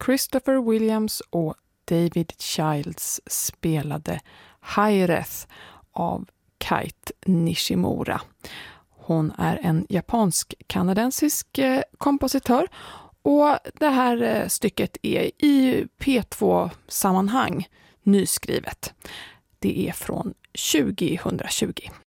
Christopher Williams och David Childs spelade Hi-Reth av Kate Nishimura. Hon är en japansk-kanadensisk kompositör och det här stycket är i P2-sammanhang nyskrivet. Det är från 2020.